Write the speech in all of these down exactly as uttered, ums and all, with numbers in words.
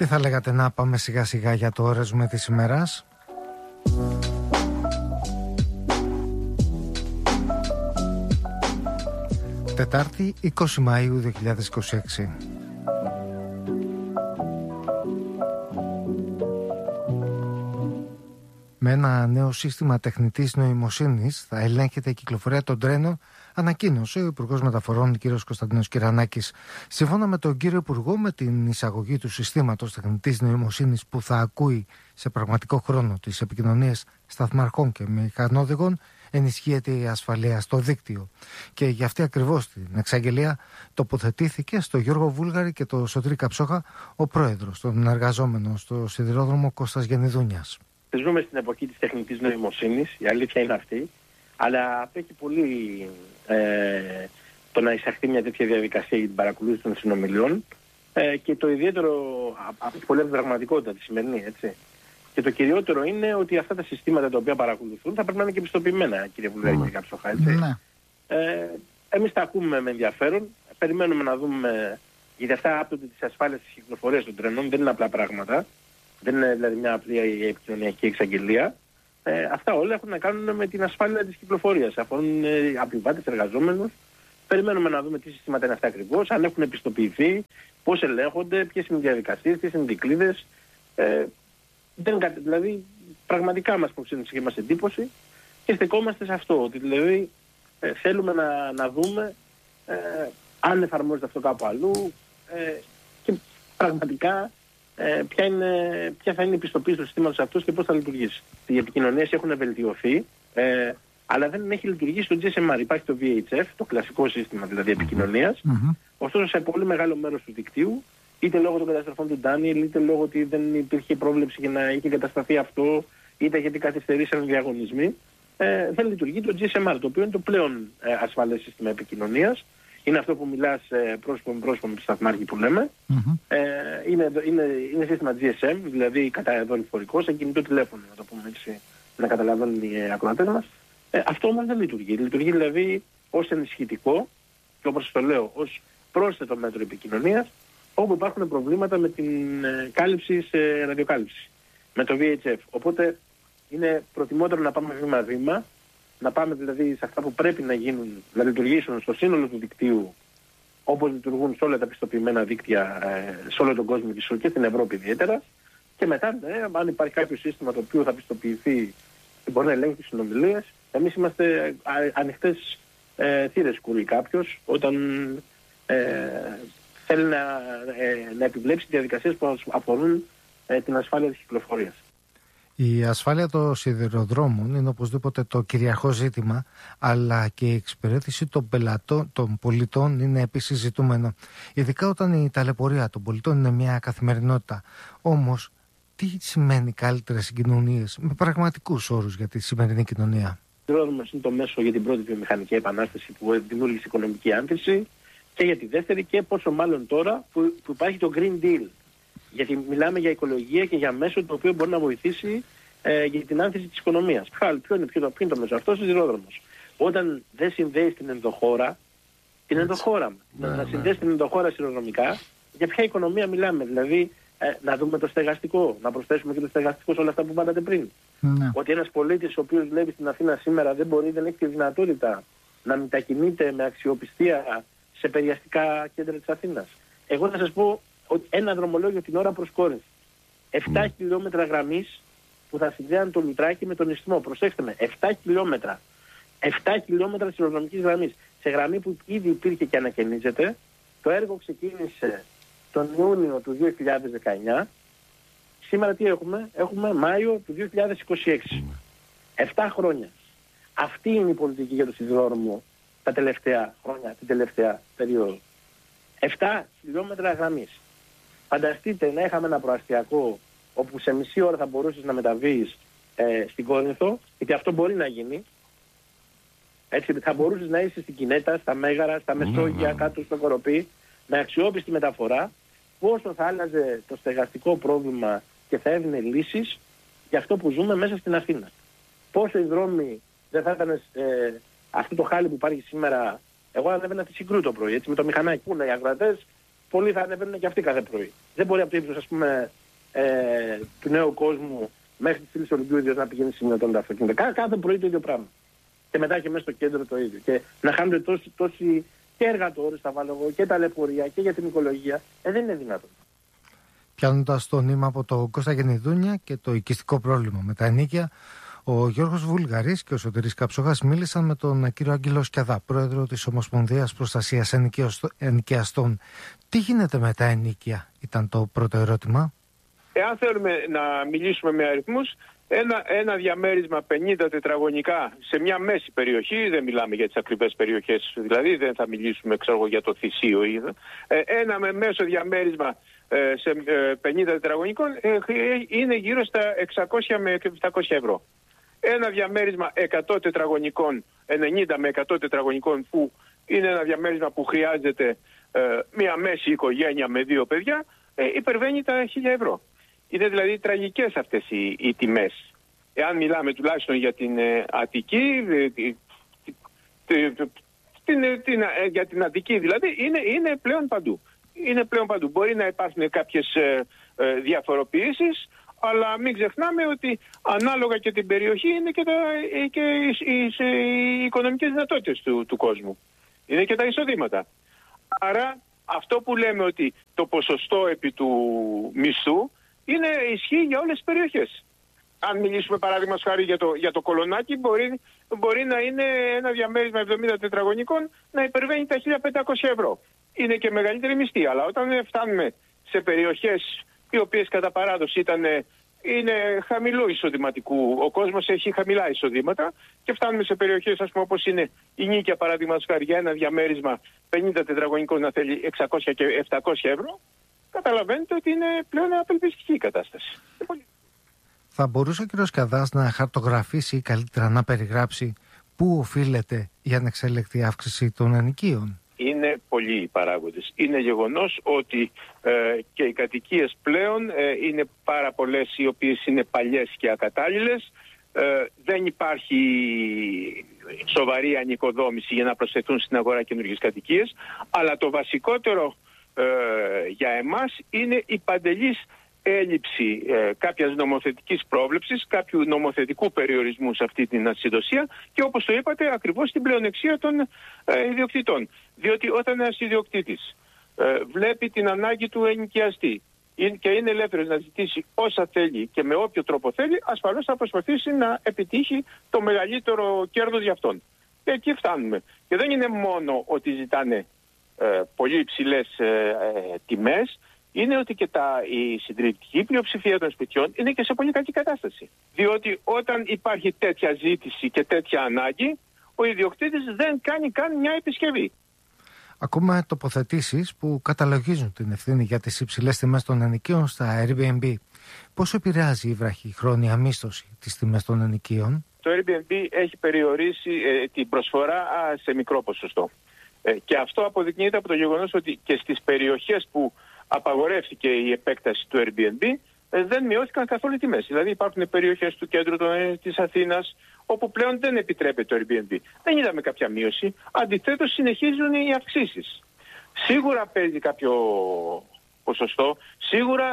Τι θα λέγατε να πάμε σιγά σιγά για το όρεσμα της ημέρας? Τετάρτη είκοσι Μαΐου δύο χιλιάδες είκοσι έξι. Με ένα νέο σύστημα τεχνητής νοημοσύνης θα ελέγχεται η κυκλοφορία των τρένων, ανακοίνωσε ο Υπουργός Μεταφορών κ. Κωνσταντίνος Κυρανάκης. Σύμφωνα με τον κύριο Υπουργό, με την εισαγωγή του συστήματος τεχνητής νοημοσύνης που θα ακούει σε πραγματικό χρόνο τις επικοινωνίες σταθμαρχών και μηχανόδηγων, ενισχύεται η ασφαλεία στο δίκτυο. Και για αυτή ακριβώς την εξαγγελία τοποθετήθηκε στο Γιώργο Βούλγαρη και το Σωτήρη Καψόχα ο πρόεδρος των εργαζόμενων στο σιδηρόδρομο Κώστας Γεννηδούνιας. Ζούμε στην εποχή της τεχνητής νοημοσύνης, η αλήθεια είναι αυτή, αλλά απέχει πολύ ε, το να εισαχθεί μια τέτοια διαδικασία για την παρακολούθηση των συνομιλιών ε, και το ιδιαίτερο, απέχει πολύ από την πραγματικότητα τη σημερινή, έτσι. Και το κυριότερο είναι ότι αυτά τα συστήματα τα οποία παρακολουθούν θα πρέπει να είναι και πιστοποιημένα, κύριε Βουλγαρή και Καψόχα, έτσι. Mm. Ε, εμείς τα ακούμε με ενδιαφέρον, περιμένουμε να δούμε, γιατί αυτά άπτονται της ασφάλειας της κυκλοφορίας των τρενών, δεν είναι απλά πράγματα. Δεν είναι δηλαδή μια απλή επικοινωνιακή εξαγγελία. Ε, αυτά όλα έχουν να κάνουν με την ασφάλεια της κυκλοφορίας. Αφορούν ε, επιβάτες, εργαζόμενους. Περιμένουμε να δούμε τι συστήματα είναι αυτά ακριβώς, αν έχουν επιστοποιηθεί, πώς ελέγχονται, ποιες είναι οι διαδικασίες, ποιες είναι οι δικλείδες. Ε, δεν, δηλαδή, πραγματικά μας προξένησε και μας εντύπωση και στεκόμαστε σε αυτό. Ότι δηλαδή ε, θέλουμε να, να δούμε ε, αν εφαρμόζεται αυτό κάπου αλλού ε, και πραγματικά. Ε, ποια, είναι, ποια θα είναι η πιστοποίηση του συστήματος αυτού και πώς θα λειτουργήσει. Οι επικοινωνίες έχουν βελτιωθεί, ε, αλλά δεν έχει λειτουργήσει το τζι ες εμ αρ. Υπάρχει το βι έιτς εφ, το κλασικό σύστημα δηλαδή επικοινωνίας. Mm-hmm. Ωστόσο, σε πολύ μεγάλο μέρος του δικτύου, είτε λόγω των καταστροφών του Ντάνιελ, είτε λόγω ότι δεν υπήρχε πρόβλεψη για να είχε κατασταθεί αυτό, είτε γιατί καθυστερήσαν διαγωνισμοί, ε, δεν λειτουργεί το τζι ες εμ αρ, το οποίο είναι το πλέον ε, ασφαλές σύστημα επικοινωνίας. Είναι αυτό που μιλάς ε, πρόσωπο με πρόσωπο με τη σταθμάρχη που λέμε. Mm-hmm. Ε, είναι, είναι, είναι σύστημα τζι ες εμ, δηλαδή κατά δορυφορικό, σε κινητό τηλέφωνο, να το πούμε έτσι, να καταλαβαίνουν οι ακροατές μας. Ε, αυτό όμως δεν λειτουργεί. Λειτουργεί δηλαδή ως ενισχυτικό και όπως το λέω, ως πρόσθετο μέτρο επικοινωνίας, όπου υπάρχουν προβλήματα με την ε, κάλυψη σε ραδιοκάλυψη, με το βι έιτς εφ. Οπότε είναι προτιμότερο να πάμε βήμα-βήμα, να πάμε δηλαδή σε αυτά που πρέπει να γίνουν, να λειτουργήσουν στο σύνολο του δικτύου όπως λειτουργούν σε όλα τα πιστοποιημένα δίκτυα ε, σε όλο τον κόσμο και στην Ευρώπη ιδιαίτερα. Και μετά, ε, αν υπάρχει κάποιο σύστημα το οποίο θα πιστοποιηθεί και μπορεί να ελέγχει τις συνομιλίες, εμείς είμαστε ανοιχτές ε, θύρες κουρεί κάποιος όταν ε, θέλει να, ε, να επιβλέψει διαδικασίες που αφορούν ε, την ασφάλεια της κυκλοφορίας. Η ασφάλεια των σιδηροδρόμων είναι οπωσδήποτε το κυριαρχό ζήτημα, αλλά και η εξυπηρέτηση των πελατών, των πολιτών είναι επίσης ζητούμενο. Ειδικά όταν η ταλαιπωρία των πολιτών είναι μια καθημερινότητα. Όμως, τι σημαίνει καλύτερες συγκοινωνίες με πραγματικούς όρους για τη σημερινή κοινωνία? Ο σιδηρόδρομος είναι το μέσο για την πρώτη βιομηχανική επανάσταση που δημιούργησε οικονομική άνθηση και για τη δεύτερη και πόσο μάλλον τώρα που, που υπάρχει το Green Deal. Γιατί μιλάμε για οικολογία και για μέσο το οποίο μπορεί να βοηθήσει ε, για την άνθηση της οικονομίας. Ποιο, ποιο, είναι, ποιο, ποιο είναι το μέσο? Αυτό ο σιδηρόδρομος. Όταν δεν συνδέει την ενδοχώρα, την ενδοχώρα, ναι, να, ναι. να συνδέσει την ενδοχώρα σιδηροδρομικά, για ποια οικονομία μιλάμε? Δηλαδή, ε, να δούμε το στεγαστικό, να προσθέσουμε και το στεγαστικό σε όλα αυτά που είπατε πριν. Ναι. Ότι ένας πολίτης ο οποίος βλέπει στην Αθήνα σήμερα δεν μπορεί, δεν έχει τη δυνατότητα να μετακινείται με αξιοπιστία σε περιαστικά κέντρα της Αθήνας. Εγώ να σας πω ότι ένα δρομολόγιο την ώρα προσκόρυνση. επτά mm. χιλιόμετρα γραμμής που θα συνδέαν το Λουτράκι με τον Ισθμό. Προσέξτε με, επτά χιλιόμετρα. επτά χιλιόμετρα σιδηροδρομικής γραμμής. Σε γραμμή που ήδη υπήρχε και ανακαινίζεται. Το έργο ξεκίνησε τον Ιούνιο του δύο χιλιάδες δεκαεννιά. Σήμερα τι έχουμε? Έχουμε Μάιο του δύο χιλιάδες είκοσι έξι. Mm. επτά χρόνια. Αυτή είναι η πολιτική για το σιδηρόδρομο τα τελευταία χρόνια, την τελευταία περίοδο. επτά χιλιόμετρα γραμμής. Φανταστείτε να είχαμε ένα προαστιακό όπου σε μισή ώρα θα μπορούσες να μεταβείς ε, στην Κόρινθο, γιατί αυτό μπορεί να γίνει. Έτσι, θα μπορούσες να είσαι στην Κινέτα, στα Μέγαρα, στα Μεσόγεια, mm-hmm. κάτω στο Κοροπή, με αξιόπιστη μεταφορά. Πόσο θα άλλαζε το στεγαστικό πρόβλημα και θα έδινε λύσεις για αυτό που ζούμε μέσα στην Αθήνα. Πόσο οι δρόμοι δεν θα ήταν ε, αυτό το χάλι που υπάρχει σήμερα. Εγώ ανέβαινα στη Συγκρού το πρωί, έτσι, με το μηχανάκι. Πού είναι οι ακροατές, πολλοί θα ανεβαίνουν και αυτοί κάθε πρωί. Δεν μπορεί από το ύψος, ας πούμε, ε, του νέου κόσμου μέχρι τη στήλη Ολυμπίου να πηγαίνει σημειωτών τα αυτοκίνητα. Κάθε, κάθε πρωί το ίδιο πράγμα. Και μετά και μέσα στο κέντρο το ίδιο. Και να χάνονται τόσοι, τόσοι και εργατόρες, θα βάλω εγώ, και ταλαιπωρία και για την οικολογία. Ε, δεν είναι δυνατόν. Πιάνοντας το νήμα από το Κώστα Γενιδούνια και το οικιστικό πρόβλημα με τα ενοίκια, ο Γιώργος Βουλγαρής και ο Σωτήρης Καψογάς μίλησαν με τον κύριο Άγγελο Σκιαδά, πρόεδρο της Ομοσπονδίας Προστασίας Ενοικιαστών. Τι γίνεται με τα ενοίκια, ήταν το πρώτο ερώτημα. Εάν θέλουμε να μιλήσουμε με αριθμούς, ένα, ένα διαμέρισμα πενήντα τετραγωνικά σε μια μέση περιοχή, δεν μιλάμε για τις ακριβές περιοχές, δηλαδή δεν θα μιλήσουμε ξέρω, για το Θησίο ή ε, ένα με μέσο διαμέρισμα ε, σε ε, πενήντα τετραγωνικών ε, είναι γύρω στα εξακόσια με επτακόσια ευρώ. Ένα διαμέρισμα εκατό τετραγωνικών, ενενήντα με εκατό τετραγωνικών, που είναι ένα διαμέρισμα που χρειάζεται ε, μια μέση οικογένεια με δύο παιδιά, ε, υπερβαίνει τα χίλια ευρώ. Είναι δηλαδή τραγικές αυτές οι, οι τιμές. Εάν μιλάμε τουλάχιστον για την ε, Αττική, ε, την, την, την, ε, για την Αττική δηλαδή, είναι, είναι πλέον παντού. Είναι πλέον παντού. Μπορεί να υπάρχουν κάποιες ε, ε, διαφοροποιήσεις, αλλά μην ξεχνάμε ότι ανάλογα και την περιοχή είναι και, τα, και οι, οι, οι οικονομικές δυνατότητες του, του κόσμου. Είναι και τα εισοδήματα. Άρα αυτό που λέμε ότι το ποσοστό επί του μισθού είναι ισχύει για όλες τις περιοχές. Αν μιλήσουμε παράδειγμα χάρη για το, για το Κολονάκι, μπορεί, μπορεί να είναι ένα διαμέρισμα εβδομήντα τετραγωνικών να υπερβαίνει τα χίλια πεντακόσια ευρώ. Είναι και μεγαλύτερη μισθή, αλλά όταν φτάνουμε σε περιοχές οι οποίες κατά παράδοση ήταν, είναι χαμηλού εισοδηματικού, ο κόσμος έχει χαμηλά εισοδήματα και φτάνουμε σε περιοχές ας πούμε, όπως είναι η Νίκαια παραδείγματος χάρη για ένα διαμέρισμα πενήντα τετραγωνικών να θέλει εξακόσια και επτακόσια ευρώ, καταλαβαίνετε ότι είναι πλέον απελπιστική η κατάσταση. Θα μπορούσε ο κ. Σκιαδάς να χαρτογραφήσει ή καλύτερα να περιγράψει πού οφείλεται η ανεξέλεκτη αύξηση των ενοικίων? Είναι πολλοί οι παράγοντες. Είναι γεγονός ότι ε, και οι κατοικίες πλέον ε, είναι πάρα πολλές οι οποίες είναι παλιές και ακατάλληλες. Ε, δεν υπάρχει σοβαρή ανοικοδόμηση για να προσθεθούν στην αγορά καινούργιες κατοικίες. Αλλά το βασικότερο ε, για εμάς είναι η παντελής έλλειψη ε, κάποιας νομοθετικής πρόβλεψης, κάποιου νομοθετικού περιορισμού σε αυτή την ασυντοσία και όπως το είπατε ακριβώς στην πλεονεξία των ε, ιδιοκτητών. Διότι όταν ένας ιδιοκτήτης ε, βλέπει την ανάγκη του ενοικιαστή και είναι ελεύθερος να ζητήσει όσα θέλει και με όποιο τρόπο θέλει, ασφαλώς θα προσπαθήσει να επιτύχει το μεγαλύτερο κέρδος για αυτόν. Και εκεί φτάνουμε. Και δεν είναι μόνο ότι ζητάνε ε, πολύ υψηλές ε, ε, τιμές, είναι ότι και τα, η συντριπτική πλειοψηφία των σπιτιών είναι και σε πολύ κακή κατάσταση. Διότι όταν υπάρχει τέτοια ζήτηση και τέτοια ανάγκη, ο ιδιοκτήτης δεν κάνει καν μια επισκευή. Ακούμε τοποθετήσεις που καταλογίζουν την ευθύνη για τις υψηλές τιμές των ενοικίων στα Airbnb. Πόσο επηρεάζει η βραχυχρόνια μίσθωση τις τιμές των ενοικίων? Το Airbnb έχει περιορίσει ε, την προσφορά α, σε μικρό ποσοστό. Ε, και αυτό αποδεικνύεται από το γεγονός ότι και στις περιοχές που απαγορεύτηκε η επέκταση του Airbnb, ε, δεν μειώθηκαν καθόλου οι τιμές. Δηλαδή υπάρχουν περιοχές του κέντρου των, της Αθήνας όπου πλέον δεν επιτρέπεται το Airbnb. Δεν είδαμε κάποια μείωση, αντιθέτως συνεχίζουν οι αυξήσεις. Σίγουρα παίζει κάποιο ποσοστό, σίγουρα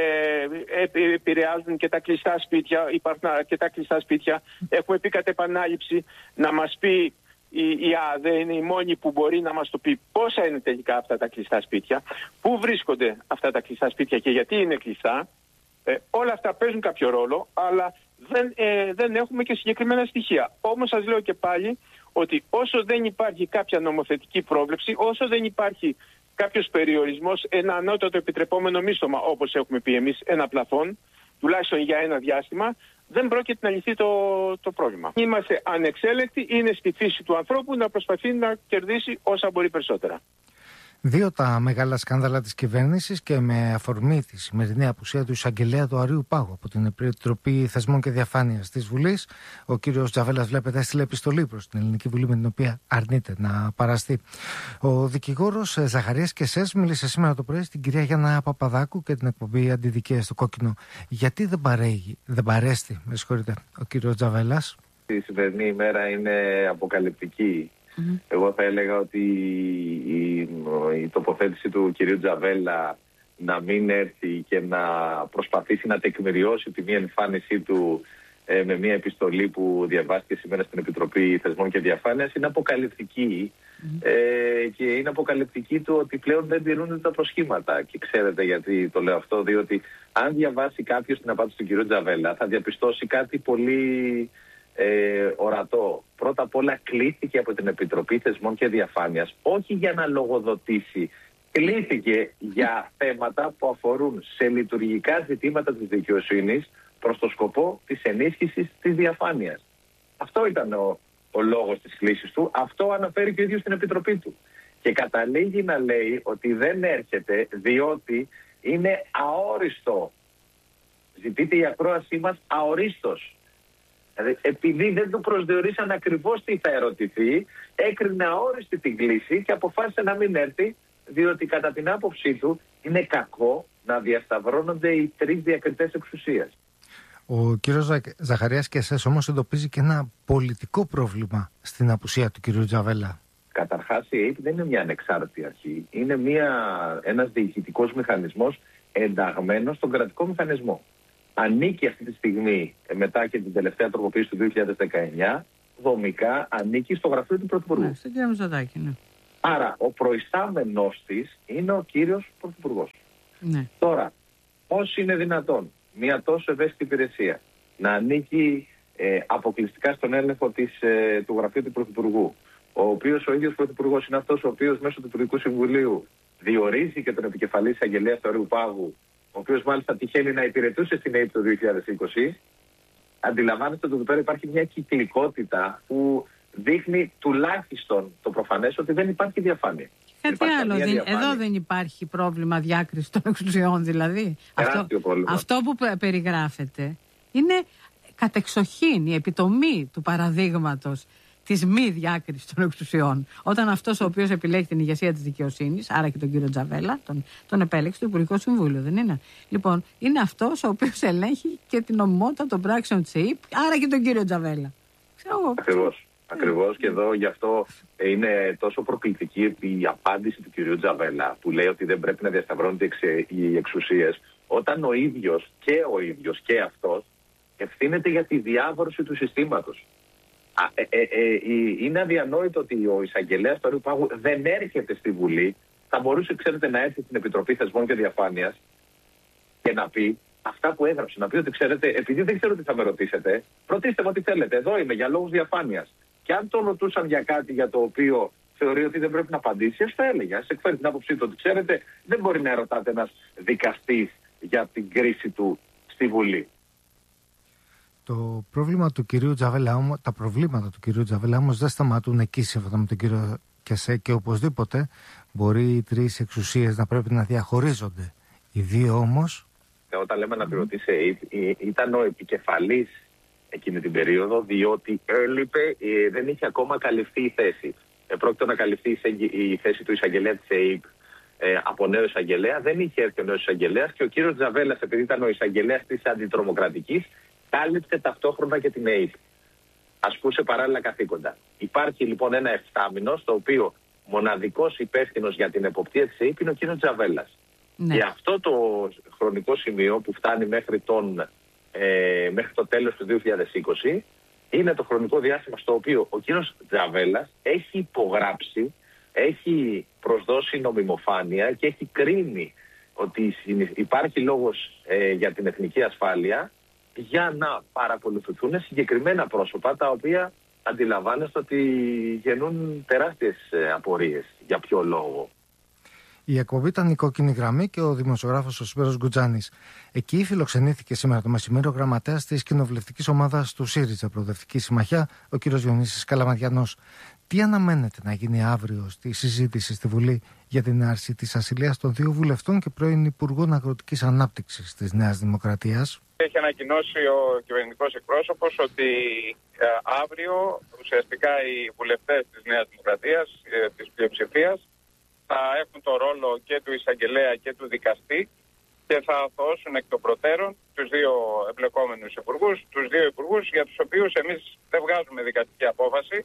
ε, επηρεάζουν και τα κλειστά σπίτια, υπάρχουν και τα κλειστά σπίτια. Έχουμε πει κατ' επανάληψη να μας πει η, η ΑΔΕ, είναι η μόνη που μπορεί να μας το πει πόσα είναι τελικά αυτά τα κλειστά σπίτια, πού βρίσκονται αυτά τα κλειστά σπίτια και γιατί είναι κλειστά. Ε, όλα αυτά παίζουν κάποιο ρόλο, αλλά δεν, ε, δεν έχουμε και συγκεκριμένα στοιχεία. Όμως σας λέω και πάλι ότι όσο δεν υπάρχει κάποια νομοθετική πρόβλεψη, όσο δεν υπάρχει κάποιος περιορισμός, ένα ανώτατο επιτρεπόμενο μίστομα, όπως έχουμε πει εμείς, ένα πλαφόν, τουλάχιστον για ένα διάστημα, δεν πρόκειται να λυθεί το, το πρόβλημα. Είμαστε ανεξέλεκτοι, είναι στη φύση του ανθρώπου να προσπαθεί να κερδίσει όσα μπορεί περισσότερα. Δύο τα μεγάλα σκάνδαλα της κυβέρνησης και με αφορμή τη σημερινή απουσία του εισαγγελέα του Αρείου Πάγου από την Επιτροπή Θεσμών και Διαφάνειας της Βουλής, ο κύριος Τζαβέλας, βλέπετε, έστειλε επιστολή προς την Ελληνική Βουλή με την οποία αρνείται να παραστεί. Ο δικηγόρος Ζαχαρίας Κεσές μίλησε σήμερα το πρωί στην κυρία Γιάννα Παπαδάκου και την εκπομπή Αντιδικία στο Κόκκινο. Γιατί δεν παρέγει, δεν παρέστη, με συγχωρείτε, ο κύριος Τζαβέλας? Η σημερινή ημέρα είναι αποκαλυπτική Mm-hmm. Εγώ θα έλεγα ότι η, η τοποθέτηση του κυρίου Τζαβέλα να μην έρθει και να προσπαθήσει να τεκμηριώσει τη μη εμφάνισή του ε, με μια επιστολή που διαβάστηκε σήμερα στην Επιτροπή Θεσμών και Διαφάνειας είναι αποκαλυπτική. Mm-hmm. Ε, και είναι αποκαλυπτική του ότι πλέον δεν τηρούνται τα προσχήματα. Και ξέρετε γιατί το λέω αυτό, διότι αν διαβάσει κάποιος την απάντηση του κυρίου Τζαβέλα θα διαπιστώσει κάτι πολύ ε, ορατό. Πρώτα απ' όλα κλήθηκε από την Επιτροπή Θεσμών και Διαφάνειας όχι για να λογοδοτήσει, κλήθηκε για θέματα που αφορούν σε λειτουργικά ζητήματα της δικαιοσύνης προς το σκοπό της ενίσχυσης της διαφάνειας. Αυτό ήταν ο, ο λόγος της κλήσης του, αυτό αναφέρει και ο ίδιος στην Επιτροπή του. Και καταλήγει να λέει ότι δεν έρχεται διότι είναι αόριστο. Ζητείται η ακρόασή μας αορίστος. Δηλαδή, επειδή δεν του προσδιορίσαν ακριβώς τι θα ερωτηθεί, έκρινε αόριστη την κλήση και αποφάσισε να μην έρθει, διότι κατά την άποψή του είναι κακό να διασταυρώνονται οι τρεις διακριτές εξουσίας. Ο κύριος Ζα... Ζαχαρίας και εσές όμως εντοπίζει και ένα πολιτικό πρόβλημα στην απουσία του κύριου Τζαβέλα. Καταρχάς η ΑΕΠ δεν είναι μια ανεξάρτητη αρχή. Είναι μια... ένας διοικητικός μηχανισμός ενταγμένος στον κρατικό μηχανισμό. Ανήκει αυτή τη στιγμή, μετά και την τελευταία τροποποίηση του δύο χιλιάδες δεκαεννιά, δομικά ανήκει στο γραφείο του Πρωθυπουργού. Ναι, στον κύριο Μητσοτάκη, ναι. Άρα ο προϊστάμενος της είναι ο κύριος Πρωθυπουργός. Ναι. Τώρα, πώς είναι δυνατόν μια τόσο ευαίσθητη υπηρεσία να ανήκει ε, αποκλειστικά στον έλεγχο της, ε, του γραφείου του Πρωθυπουργού, ο οποίος ο ίδιος Πρωθυπουργός είναι αυτός ο οποίος μέσω του Υπουργικού Συμβουλίου διορίζει και τον επικεφαλής εισαγγελέα του Αριού Πάγου, ο οποίος μάλιστα τυχαίνει να υπηρετούσε στην ΑΕΠ το δύο χιλιάδες είκοσι, αντιλαμβάνεστε ότι εδώ πέρα υπάρχει μια κυκλικότητα που δείχνει τουλάχιστον το προφανές ότι δεν υπάρχει διαφάνεια. Κάτι άλλο. Δεν, διαφάνεια. Εδώ δεν υπάρχει πρόβλημα διάκριση των εξουσιών, δηλαδή. Αυτό, αυτό που περιγράφεται είναι κατεξοχήν η επιτομή του παραδείγματος της μη διάκρισης των εξουσιών. Όταν αυτός ο οποίος επιλέγει την ηγεσία της δικαιοσύνης, άρα και τον κύριο Τζαβέλα, τον, τον επέλεξε το Υπουργικό Συμβούλιο, δεν είναι? Λοιπόν, είναι αυτός ο οποίος ελέγχει και την νομιμότητα των πράξεων της ΑΕΠ, άρα και τον κύριο Τζαβέλα. Ακριβώς. Ακριβώς, και εδώ γι' αυτό είναι τόσο προκλητική η απάντηση του κυρίου Τζαβέλα, που λέει ότι δεν πρέπει να διασταυρώνονται οι εξουσίες, όταν ο ίδιος και ο ίδιος και αυτός ευθύνεται για τη διάβρωση του συστήματος. Ε, ε, ε, είναι αδιανόητο ότι ο εισαγγελέας του Αριού Πάγου δεν έρχεται στη Βουλή. Θα μπορούσε, ξέρετε, να έρθει στην Επιτροπή Θεσμών και Διαφάνειας και να πει αυτά που έγραψε. Να πει ότι, ξέρετε, επειδή δεν ξέρω τι θα με ρωτήσετε, ρωτήστε με ό,τι θέλετε. Εδώ είμαι για λόγους διαφάνειας. Και αν τον ρωτούσαν για κάτι για το οποίο θεωρεί ότι δεν πρέπει να απαντήσει, ας το έλεγε. Ας εκφέρει την άποψή του ότι, ξέρετε, δεν μπορεί να ρωτάτε ένας δικαστής για την κρίση του στη Βουλή. Το πρόβλημα του κυρίου Τζαβέλα όμως, τα προβλήματα του κυρίου Τζαβέλα όμως δεν σταματούν εκεί σύμφωνα με τον κύριο Κεσέ, και οπωσδήποτε μπορεί οι τρεις εξουσίες να πρέπει να διαχωρίζονται. Οι δύο όμως. Όταν λέμε να πληρωτήσει, ήταν ο επικεφαλής εκείνη την περίοδο, διότι έλειπε, δεν είχε ακόμα καλυφθεί η θέση. Πρόκειται να καλυφθεί η θέση του εισαγγελέα της ΑΕΠ από νέο εισαγγελέα. Δεν είχε έρθει ο νέος εισαγγελέας και ο κύριος Τζαβέλας, επειδή ήταν ο εισαγγελέας της αντιτρομοκρατικής, κάλυψε ταυτόχρονα και την ΑΕΠ. Ασκούσε παράλληλα καθήκοντα. Υπάρχει λοιπόν ένα εφτάμινο, στο οποίο μοναδικός υπεύθυνος για την εποπτεία της ΑΕΠ είναι ο κύριος Τζαβέλας. Ναι. Και αυτό το χρονικό σημείο που φτάνει μέχρι, τον, ε, μέχρι το τέλος του δύο χιλιάδες είκοσι είναι το χρονικό διάστημα στο οποίο ο κύριος Τζαβέλας έχει υπογράψει, έχει προσδώσει νομιμοφάνεια και έχει κρίνει ότι υπάρχει λόγος ε, για την εθνική ασφάλεια για να παρακολουθηθούν συγκεκριμένα πρόσωπα τα οποία αντιλαμβάνεστε ότι γεννούν τεράστιες απορίες. Για ποιο λόγο? Η εκπομπή ήταν η Κόκκινη Γραμμή και ο δημοσιογράφος ο Σπύρος Γκουτζάνης. Εκεί φιλοξενήθηκε σήμερα το μεσημέρι ο γραμματέας της κοινοβουλευτικής ομάδας του ΣΥΡΙΖΑ Προοδευτική Συμμαχία, ο κ. Διονύσης Καλαμαδιανός. Τι αναμένεται να γίνει αύριο στη συζήτηση στη Βουλή για την άρση της ασυλίας των δύο βουλευτών και πρώην Υπουργών Αγροτικής Ανάπτυξης της Νέας Δημοκρατίας? Έχει ανακοινώσει ο κυβερνητικός εκπρόσωπος ότι ε, αύριο ουσιαστικά οι βουλευτές της Νέας Δημοκρατίας, ε, της πλειοψηφίας, θα έχουν το ρόλο και του εισαγγελέα και του δικαστή και θα αθωώσουν εκ των προτέρων τους δύο εμπλεκόμενους υπουργούς, τους δύο υπουργούς για τους οποίους εμείς δεν βγάζουμε δικαστική απόφαση,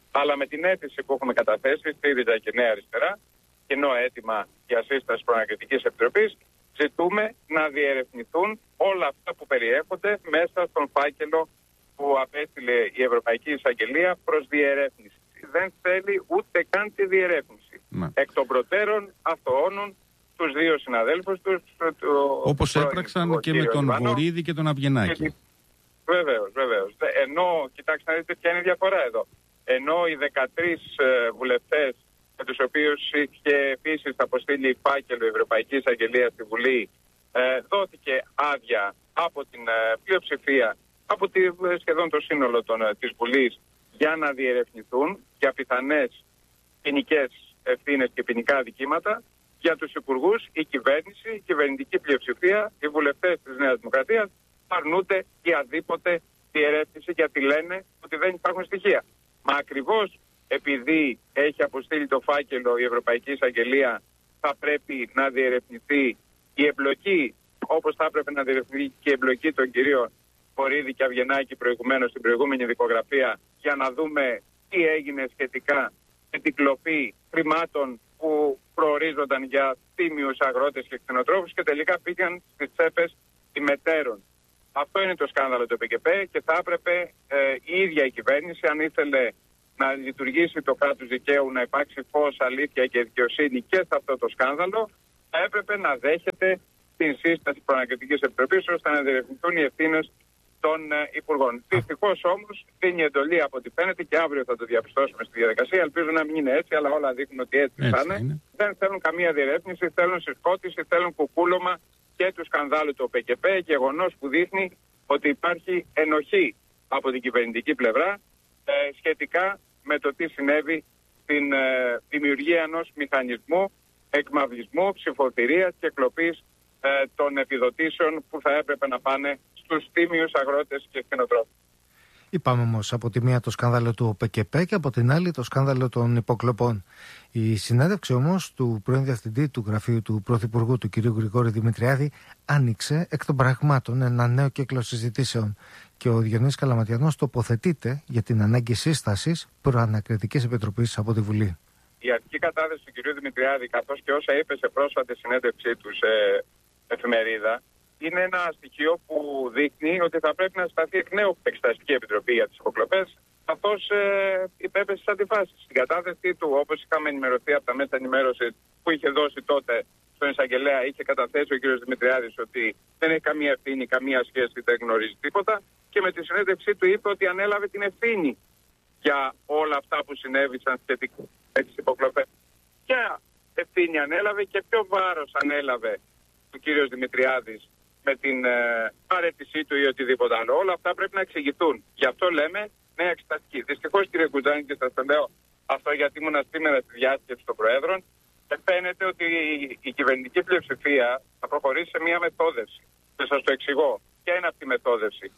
Αλλά με την αίτηση που έχουμε καταθέσει, ΣΥΡΙΖΑ και Νέα Αριστερά, κοινό αίτημα για σύσταση Προανακριτικής Επιτροπής, ζητούμε να διερευνηθούν όλα αυτά που περιέχονται μέσα στον φάκελο που απέστειλε η Ευρωπαϊκή Εισαγγελία προς διερεύνηση. Δεν θέλει ούτε καν τη διερεύνηση. Ναι. Εκ των προτέρων αυτοώνουν τους δύο συναδέλφους τους. Όπως έπραξαν και με τον Βορίδη και τον Αβγενάκη. Βεβαίως, βεβαίως. Ενώ, κοιτάξτε να δείτε ποια είναι η διαφορά εδώ. Ενώ οι δεκατρείς βουλευτές με τους οποίους είχε επίσης αποστείλει φάκελο η Ευρωπαϊκή Εισαγγελία στη Βουλή, ε, δόθηκε άδεια από την ε, πλειοψηφία, από τη, σχεδόν το σύνολο των, ε, της Βουλής, για να διερευνηθούν για πιθανές ποινικές ευθύνες και ποινικά αδικήματα. Για τους υπουργούς, η κυβέρνηση, η κυβερνητική πλειοψηφία, οι βουλευτές της Νέας Δημοκρατίας αρνούνται η αδίποτε διερεύνηση, γιατί λένε ότι δεν υπάρχουν στοιχεία. Μα ακριβώς επειδή έχει αποστείλει το φάκελο η Ευρωπαϊκή Εισαγγελία, θα πρέπει να διερευνηθεί η εμπλοκή, όπως θα έπρεπε να διερευνηθεί και η εμπλοκή των κυρίων Βορίδη και Αβγενάκη προηγουμένως στην προηγούμενη δικογραφία, για να δούμε τι έγινε σχετικά με την κλοπή χρημάτων που προορίζονταν για τίμιους αγρότες και κτηνοτρόφους και τελικά πήγαν στις τσέπες ημετέρων. Αυτό είναι το σκάνδαλο του ΠΚΠ και θα έπρεπε ε, η ίδια η κυβέρνηση, αν ήθελε να λειτουργήσει το κράτος δικαίου, να υπάρξει φως, αλήθεια και δικαιοσύνη και σε αυτό το σκάνδαλο, θα έπρεπε να δέχεται την σύσταση Προανακριτικής Επιτροπής ώστε να διερευνηθούν οι ευθύνες των ε, υπουργών. Δυστυχώς όμως δίνει εντολή από ό,τι φαίνεται και αύριο θα το διαπιστώσουμε στη διαδικασία. Ελπίζω να μην είναι έτσι, αλλά όλα δείχνουν ότι έτσι, έτσι θα είναι. είναι. Δεν θέλουν καμία διερεύνηση, θέλουν συσκότηση, θέλουν κουκούλωμα και του σκανδάλου του ΠΚΠ, γεγονός που δείχνει ότι υπάρχει ενοχή από την κυβερνητική πλευρά ε, σχετικά με το τι συνέβη στην ε, δημιουργία ενός μηχανισμού εκμαυλισμού, ψηφοθυρίας και κλοπής ε, των επιδοτήσεων που θα έπρεπε να πάνε στους τίμιους αγρότες και κτηνοτρόφους. Είπαμε όμως από τη μία το σκάνδαλο του ΠΚΠ και από την άλλη το σκάνδαλο των υποκλοπών. Η συνέντευξη όμως του πρώην διευθυντή του γραφείου του Πρωθυπουργού, του κ. Γρηγόρη Δημητριάδη, άνοιξε εκ των πραγμάτων ένα νέο κύκλο συζητήσεων και ο Διονύσης Καλαματιανός τοποθετείται για την ανάγκη σύστασης Προανακριτικής Επιτροπής από τη Βουλή. Η αρχική κατάθεση του κ. Δημητριάδη, καθώς και όσα είπε σε πρόσφατη συνέντευξή του σε εφημερίδα, είναι ένα στοιχείο που δείχνει ότι θα πρέπει να σταθεί εκ νέου Εξεταστική Επιτροπή για τις υποκλοπές, καθώς ε, υπέπεσε στις αντιφάσεις. Στην κατάθεσή του, όπως είχαμε ενημερωθεί από τα μέσα ενημέρωσης που είχε δώσει τότε στον εισαγγελέα, είχε καταθέσει ο κ. Δημητριάδης ότι δεν έχει καμία ευθύνη, καμία σχέση, δεν γνωρίζει τίποτα. Και με τη συνέντευξή του είπε ότι ανέλαβε την ευθύνη για όλα αυτά που συνέβησαν σχετικά με τις υποκλοπές. Ποια ευθύνη ανέλαβε και ποιο βάρος ανέλαβε ο κ. Δημητριάδης με την ε, παρέτησή του ή οτιδήποτε άλλο. Όλα αυτά πρέπει να εξηγηθούν. Γι' αυτό λέμε νέα εξεταστική. Δυστυχώς, κύριε Κουτζάνη, και σας το λέω αυτό γιατί ήμουν σήμερα στη διάσκεψη των Προέδρων, και φαίνεται ότι η, η κυβερνητική πλειοψηφία θα προχωρήσει σε μια μεθόδευση. Και σας το εξηγώ. Ποια είναι αυτή η μεθόδευση?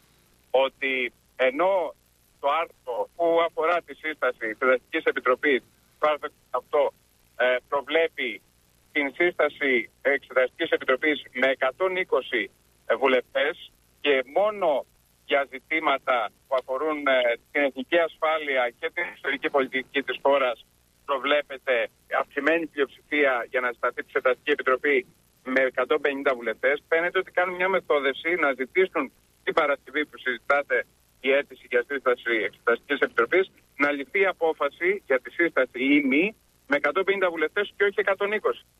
Ότι ενώ το άρθρο που αφορά τη σύσταση της Εξεταστικής Επιτροπής, το άρθρο αυτό ε, προβλέπει την σύσταση Εξεταστικής Επιτροπής με εκατόν είκοσι βουλευτές και μόνο για ζητήματα που αφορούν ε, την εθνική ασφάλεια και την ιστορική πολιτική της χώρας προβλέπεται αυξημένη πλειοψηφία για να συσταθεί η Εξεταστική Επιτροπή με εκατόν πενήντα βουλευτές. Φαίνεται ότι κάνουν μια μεθόδευση να ζητήσουν την Παρασκευή που συζητάτε η αίτηση για σύσταση Εξεταστικής Επιτροπής να ληφθεί απόφαση για τη σύσταση ή μη με εκατόν πενήντα βουλευτές και όχι εκατόν είκοσι.